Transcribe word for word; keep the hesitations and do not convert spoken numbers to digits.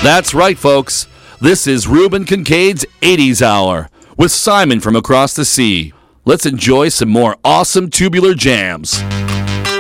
That's right, folks. This is Reuben Kincaid's eighties Hour with Simon from across the sea. Let's enjoy some more awesome tubular jams.